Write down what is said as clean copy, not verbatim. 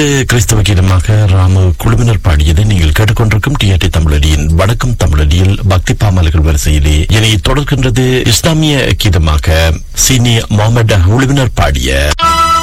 கிறிஸ்தவ கீதமாக ராமு குழுவினர் பாடியது நீங்கள் கேட்டுக்கொண்டிருக்கும் டிஆர்டி தமிழடியின் வணக்கம் தமிழடியில் பக்தி பாமால்கள் வரிசையிலே இனி தொடர்கின்றது இஸ்லாமிய கீதமாக சீனி முகமது குழுவினர் பாடிய